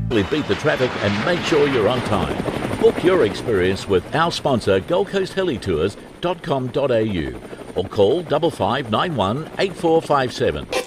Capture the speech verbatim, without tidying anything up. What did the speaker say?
Beat the traffic and make sure you're on time. Book your experience with our sponsor gold coast heli tours dot com dot a u or call five five nine one eight four five seven.